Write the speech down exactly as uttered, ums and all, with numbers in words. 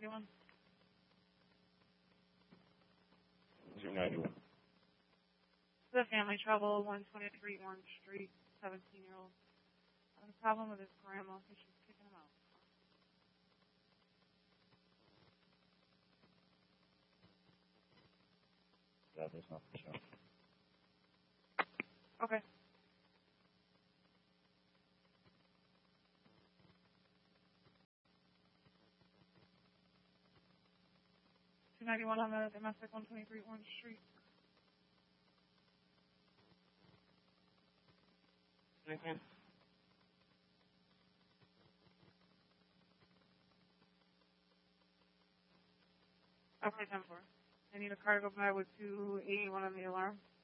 ninety-one. Zero ninety-one. The family trouble, one twenty-three Orange Street, seventeen-year-old. Having a problem with his grandma because she's kicking him out. Yeah, there's no for sure. Okay. two ninety-one on the domestic, one twenty-three Orange Street. Anything? Okay, ten four. I need a car to go by with two eighty-one on the alarm.